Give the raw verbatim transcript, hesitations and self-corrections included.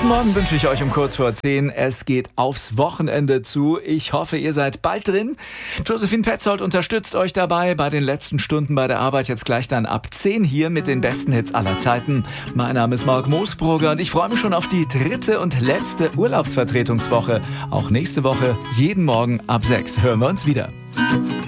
Guten Morgen wünsche ich euch um kurz vor zehn. Es geht aufs Wochenende zu. Ich hoffe, ihr seid bald drin. Josephine Petzold unterstützt euch dabei bei den letzten Stunden bei der Arbeit. Jetzt gleich dann ab zehn hier mit den besten Hits aller Zeiten. Mein Name ist Marc Moosbrugger und ich freue mich schon auf die dritte und letzte Urlaubsvertretungswoche. Auch nächste Woche, jeden Morgen ab sechs hören wir uns wieder.